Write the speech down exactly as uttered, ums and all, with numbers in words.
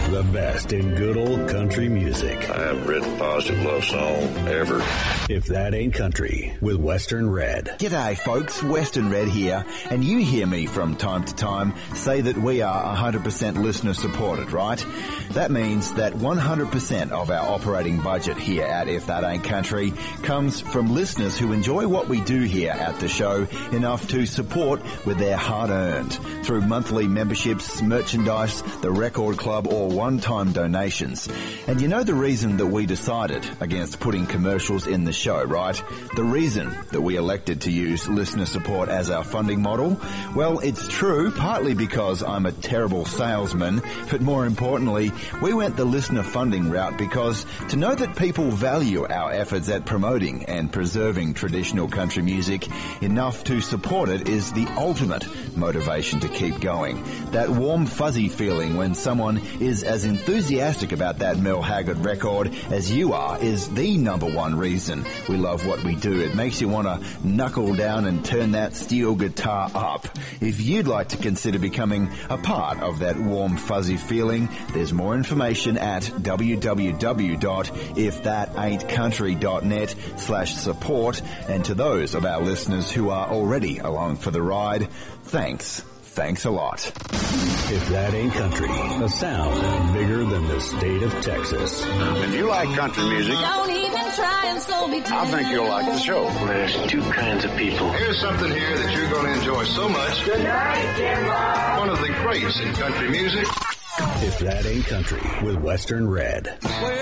The best in good old country music. I haven't written a positive love song ever. If That Ain't Country with Western Red. G'day folks, Western Red here, and you hear me from time to time say that we are one hundred percent listener supported, right? That means that one hundred percent of our operating budget here at If That Ain't Country comes from listeners who enjoy what we do here at the show enough to support with their hard-earned through monthly memberships, merchandise, the record club, or one-time donations. And you know the reason that we decided against putting commercials in the show, right? The reason that we elected to use listener support as our funding model? Well, it's true, partly because I'm a terrible salesman, but more importantly, we went the listener funding route because to know that people value our efforts at promoting and preserving traditional country music enough to support it is the ultimate motivation to keep going. That warm, fuzzy feeling when someone is as enthusiastic about that Merle Haggard record as you are is the number one reason we love what we do. It makes you want to knuckle down and turn that steel guitar up. If you'd like to consider becoming a part of that warm, fuzzy feeling, there's more information at w w w dot if that ain't country dot net slash support. And to those of our listeners who are already along for the ride, thanks. Thanks a lot. If That Ain't Country, a sound bigger than the state of Texas. If you like country music, don't even try and slow me down. I think you'll like the show. There's two kinds of people. Here's something here that you're going to enjoy so much. Good night, Jimbo. One of the greats in country music. If That Ain't Country with Western Red.